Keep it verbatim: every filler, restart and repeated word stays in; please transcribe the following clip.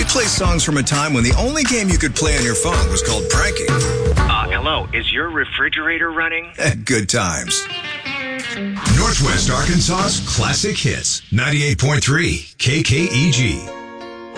play songs from a time when the only game you could play on your phone was called pranking. Uh, hello, is your refrigerator running? Good times. Northwest Arkansas's classic hits. ninety-eight point three K K E G.